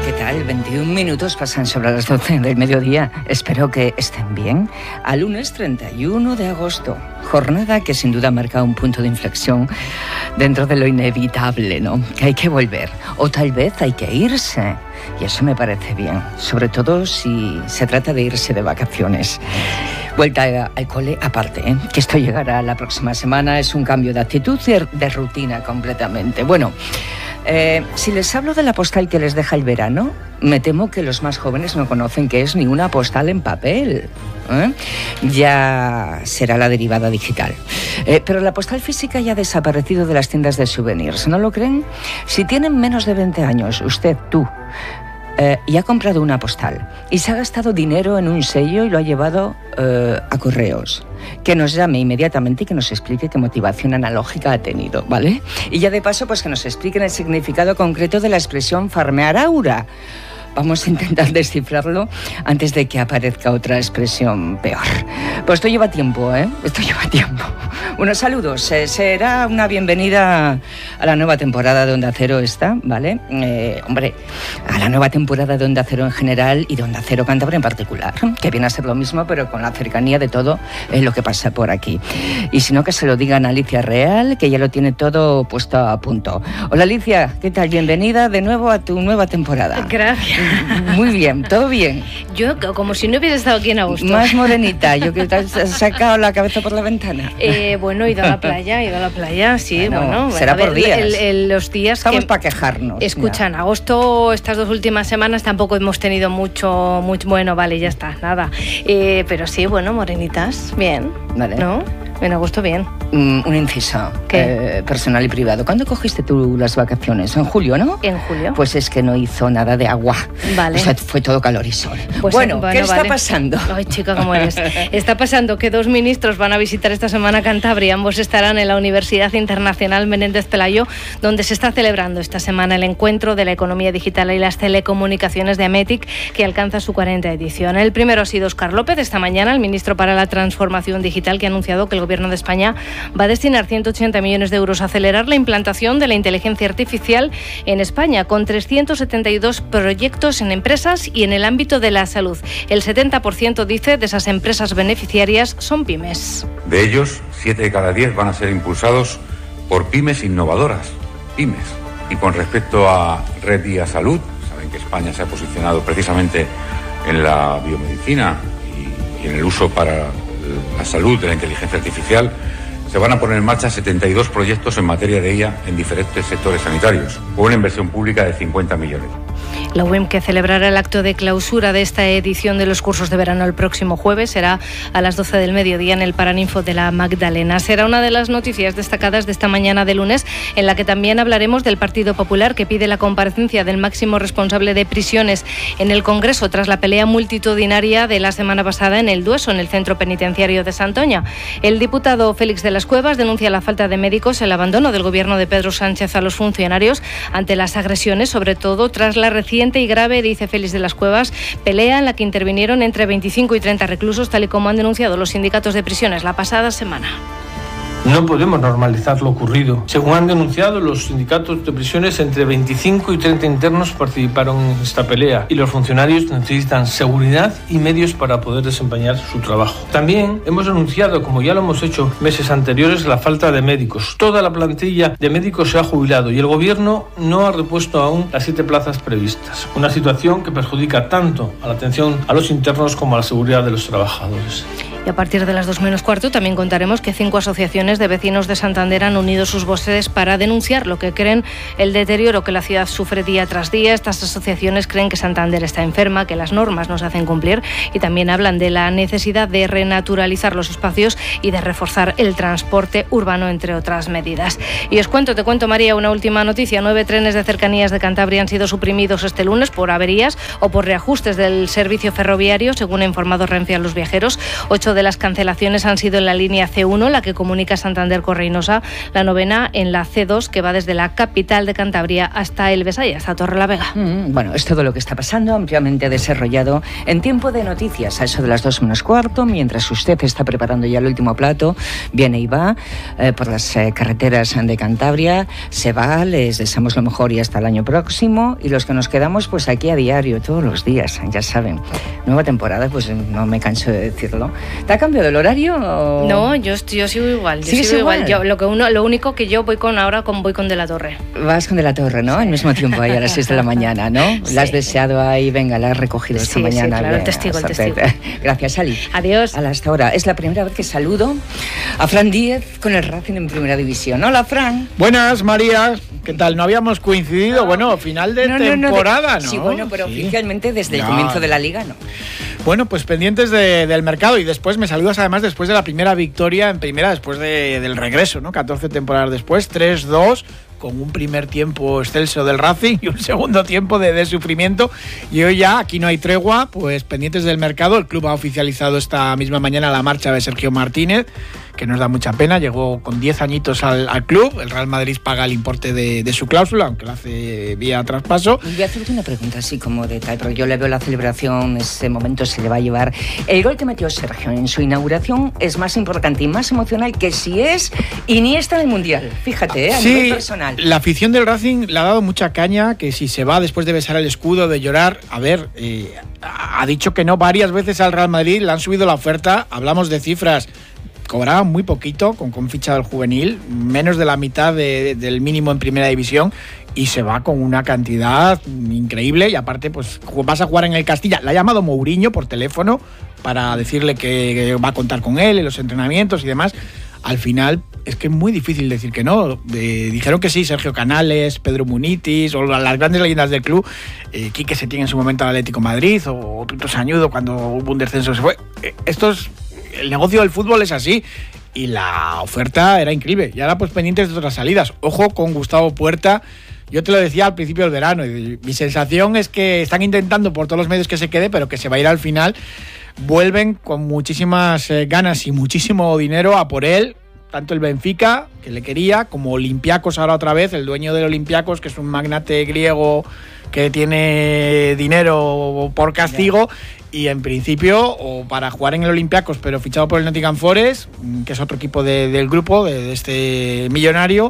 ¿qué tal? 21 minutos pasan sobre las 12 del mediodía. Espero que estén bien. A lunes 31 de agosto. Jornada que sin duda marca un punto de inflexión dentro de lo inevitable, ¿no? Que hay que volver. O tal vez hay que irse. Y eso me parece bien. Sobre todo si se trata de irse de vacaciones. Vuelta al cole aparte, ¿eh? Que esto llegará la próxima semana. Es un cambio de actitud y de rutina completamente. Bueno, si les hablo de la postal que les deja el verano, me temo que los más jóvenes no conocen qué es ni una postal en papel. Ya será la derivada digital. Pero la postal física ya ha desaparecido de las tiendas de souvenirs, ¿no lo creen? Si tienen menos de 20 años, usted, tú, y ha comprado una postal y se ha gastado dinero en un sello y lo ha llevado a correos, que nos llame inmediatamente y que nos explique qué motivación analógica ha tenido, ¿vale? Y ya de paso, pues que nos expliquen el significado concreto de la expresión farmear aura. Vamos a intentar descifrarlo antes de que aparezca otra expresión peor. Pues esto lleva tiempo, ¿eh? Esto lleva tiempo. Unos saludos. Será una bienvenida a la nueva temporada de Onda Cero esta, ¿vale? Hombre, a la nueva temporada de Onda Cero en general y de Onda Cero Cantabria en particular, que viene a ser lo mismo, pero con la cercanía de todo lo que pasa por aquí. Y si no, que se lo digan a Alicia Real, que ya lo tiene todo puesto a punto. Hola, Alicia, ¿qué tal? Bienvenida de nuevo a tu nueva temporada. Gracias. Muy bien, todo bien. Yo, como si no hubiese estado aquí en agosto. Más morenita, yo que te has sacado la cabeza por la ventana. Bueno, he ido a la playa, sí, bueno. Será por días. Los días estamos para quejarnos. Escucha, en agosto, estas 2 últimas semanas tampoco hemos tenido mucho, bueno, vale, ya está, nada. Pero sí, bueno, morenitas, bien, vale. ¿No? En agosto bien. Un inciso personal y privado. ¿Cuándo cogiste tú las vacaciones? En julio, ¿no? En julio. Pues es que no hizo nada de agua. Vale. O sea, fue todo calor y sol. Pues bueno, ¿qué está pasando? Ay, chica, ¿cómo eres? Está pasando que 2 ministros van a visitar esta semana Cantabria. Ambos estarán en la Universidad Internacional Menéndez Pelayo, donde se está celebrando esta semana el encuentro de la economía digital y las telecomunicaciones de Ametic, que alcanza su 40ª edición. El primero ha sido Óscar López, esta mañana, el ministro para la Transformación Digital, que ha anunciado que el Gobierno de España va a destinar 180 millones de euros a acelerar la implantación de la inteligencia artificial en España, con 372 proyectos en empresas y en el ámbito de la salud. El 70%, dice, de esas empresas beneficiarias son pymes. De ellos, 7 de cada 10 van a ser impulsados por pymes innovadoras, pymes. Y con respecto a Red Día Salud, saben que España se ha posicionado precisamente en la biomedicina y en el uso para la salud de la inteligencia artificial. Se van a poner en marcha 72 proyectos en materia de ella en diferentes sectores sanitarios, con una inversión pública de 50 millones. La UEM, que celebrará el acto de clausura de esta edición de los cursos de verano el próximo jueves, será a las 12 del mediodía en el Paraninfo de la Magdalena. Será una de las noticias destacadas de esta mañana de lunes, en la que también hablaremos del Partido Popular, que pide la comparecencia del máximo responsable de prisiones en el Congreso tras la pelea multitudinaria de la semana pasada en el Dueso, en el centro penitenciario de Santoña. El diputado Félix de las Cuevas denuncia la falta de médicos, el abandono del gobierno de Pedro Sánchez a los funcionarios ante las agresiones, sobre todo tras la reciente y grave, dice Félix de las Cuevas, pelea en la que intervinieron entre 25 y 30 reclusos, tal y como han denunciado los sindicatos de prisiones la pasada semana. No podemos normalizar lo ocurrido. Según han denunciado los sindicatos de prisiones, entre 25 y 30 internos participaron en esta pelea y los funcionarios necesitan seguridad y medios para poder desempeñar su trabajo. También hemos denunciado, como ya lo hemos hecho meses anteriores, la falta de médicos. Toda la plantilla de médicos se ha jubilado y el gobierno no ha repuesto aún las 7 plazas previstas. Una situación que perjudica tanto a la atención a los internos como a la seguridad de los trabajadores. Y a partir de las 2 menos cuarto también contaremos que 5 asociaciones de vecinos de Santander han unido sus voces para denunciar lo que creen el deterioro que la ciudad sufre día tras día. Estas asociaciones creen que Santander está enferma, que las normas no se hacen cumplir, y también hablan de la necesidad de renaturalizar los espacios y de reforzar el transporte urbano, entre otras medidas. Y te cuento, María, una última noticia. 9 trenes de cercanías de Cantabria han sido suprimidos este lunes por averías o por reajustes del servicio ferroviario, según ha informado Renfe a los viajeros. 8 de las cancelaciones han sido en la línea C1, la que comunica Santander-Correinosa, la novena en la C2, que va desde la capital de Cantabria hasta El Besaya, hasta Torrelavega. Bueno, es todo lo que está pasando, ampliamente desarrollado en Tiempo de Noticias, a eso de las 2:15, mientras usted está preparando ya el último plato, viene y va por las carreteras de Cantabria, se va, les deseamos lo mejor y hasta el año próximo, y los que nos quedamos pues aquí a diario, todos los días, ya saben. Nueva temporada, pues no me canso de decirlo. ¿Te ha cambiado el horario? O... No, yo sigo igual. Lo único que yo voy con De la Torre. Vas con De la Torre, ¿no? Al mismo tiempo ahí a las 6 de la mañana, ¿no? Sí. La has deseado ahí, venga, la has recogido esta mañana. Sí, claro, el testigo. Gracias, Ali. Adiós. Hasta ahora. Es la primera vez que saludo a Fran Díez con el Racing en Primera División. Hola, Fran. Buenas, María. ¿Qué tal? ¿No habíamos coincidido? Bueno, final de temporada, ¿no? Sí, bueno, pero oficialmente desde el comienzo de la Liga, ¿no? Bueno, pues pendientes del mercado, y después me saludas además después de la primera victoria en primera, después del regreso, ¿no? 14 temporadas después, 3-2, con un primer tiempo excelso del Racing y un segundo tiempo de sufrimiento. Y hoy ya aquí no hay tregua, pues pendientes del mercado. El club ha oficializado esta misma mañana la marcha de Sergio Martínez, que nos da mucha pena. Llegó con 10 añitos al club. El Real Madrid paga el importe de su cláusula, aunque lo hace vía traspaso. Voy a hacerte una pregunta así como detalle, porque yo le veo la celebración, ese momento se le va a llevar. El gol que metió Sergio en su inauguración es más importante y más emocional que si es Iniesta en el Mundial. Fíjate, a nivel personal. La afición del Racing le ha dado mucha caña, que si se va después de besar el escudo, de llorar. A ver, ha dicho que no varias veces al Real Madrid, le han subido la oferta, hablamos de cifras. Cobraba muy poquito con ficha del juvenil, menos de la mitad del mínimo en Primera División, y se va con una cantidad increíble. Y aparte, pues vas a jugar en el Castilla. Le ha llamado Mourinho por teléfono para decirle que va a contar con él en los entrenamientos y demás. Al final es que es muy difícil decir que no. Dijeron que sí, Sergio Canales, Pedro Munitis, o las grandes leyendas del club, Quique Setién en su momento al Atlético Madrid, o Tuto Sañudo cuando hubo un descenso se fue. El negocio del fútbol es así, y la oferta era increíble. Y ahora pues pendientes de otras salidas. Ojo con Gustavo Puerta. Yo te lo decía al principio del verano, y mi sensación es que están intentando por todos los medios que se quede, pero que se va a ir al final. Vuelven con muchísimas ganas y muchísimo dinero a por él, tanto el Benfica, que le quería, como Olympiacos ahora otra vez, el dueño del Olympiacos, que es un magnate griego que tiene dinero por castigo. Y en principio, o para jugar en el Olympiacos, pero fichado por el Nottingham Forest, que es otro equipo del grupo, de este millonario.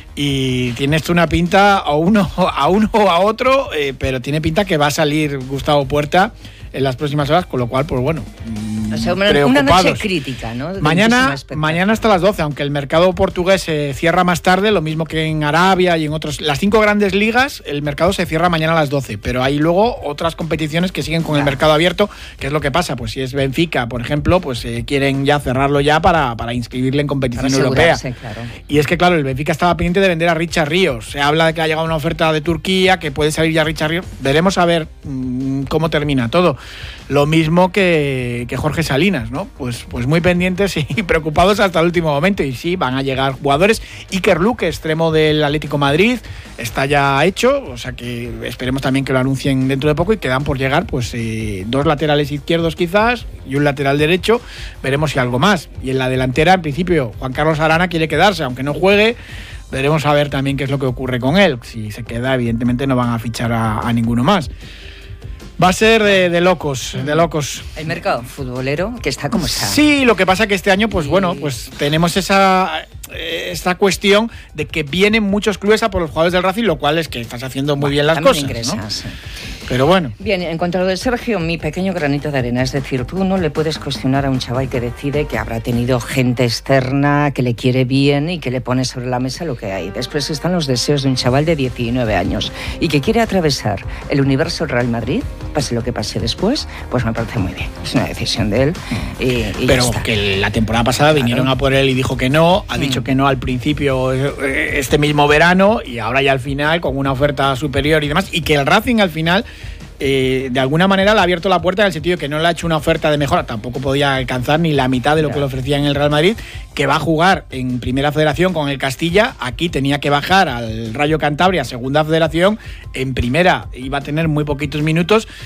Y tiene esto una pinta a uno o a otro, pero tiene pinta que va a salir Gustavo Puerta en las próximas horas, con lo cual, pues bueno, o sea, una noche crítica, ¿no? Mañana hasta las 12, aunque el mercado portugués se cierra más tarde, lo mismo que en Arabia y en otros. Las 5 grandes ligas, el mercado se cierra mañana a las 12, pero hay luego otras competiciones que siguen con el mercado abierto. ¿Qué es lo que pasa? Pues si es Benfica, por ejemplo, pues quieren ya cerrarlo ya para inscribirle en competición europea. Claro. Y es que, claro, el Benfica estaba pendiente de vender a Richard Ríos. Se habla de que ha llegado una oferta de Turquía, que puede salir ya Richard Ríos. Veremos a ver cómo termina todo. Lo mismo que Jorge Salinas, ¿no? Pues muy pendientes y preocupados hasta el último momento. Y sí, van a llegar jugadores. Iker Luque, extremo del Atlético Madrid, está ya hecho, o sea que esperemos también que lo anuncien dentro de poco, y quedan por llegar pues 2 laterales izquierdos quizás y un lateral derecho. Veremos si algo más. Y en la delantera, en principio, Juan Carlos Arana quiere quedarse, aunque no juegue. Veremos a ver también qué es lo que ocurre con él. Si se queda, evidentemente no van a fichar a ninguno más. Va a ser de locos. El mercado futbolero, que está como está. Sí, lo que pasa que este año, pues bueno, pues tenemos esta cuestión de que vienen muchos clubes a por los jugadores del Racing, lo cual es que estás haciendo muy bien las cosas, ingresas, ¿no? Sí. Pero bueno. Bien, en cuanto a lo de Sergio, mi pequeño granito de arena, es decir, tú no le puedes cuestionar a un chaval que decide que habrá tenido gente externa que le quiere bien y que le pone sobre la mesa lo que hay. Después están los deseos de un chaval de 19 años y que quiere atravesar el universo Real Madrid, pase lo que pase después, pues me parece muy bien. Es una decisión de él pero que la temporada pasada vinieron a por él y dijo que no, ha dicho que no al principio este mismo verano, y ahora ya al final con una oferta superior y demás, y que el Racing al final de alguna manera le ha abierto la puerta en el sentido de que no le ha hecho una oferta de mejora, tampoco podía alcanzar ni la mitad de lo que le ofrecía en el Real Madrid, que va a jugar en Primera Federación con el Castilla. Aquí tenía que bajar al Rayo Cantabria, Segunda Federación. En Primera iba a tener muy poquitos minutos,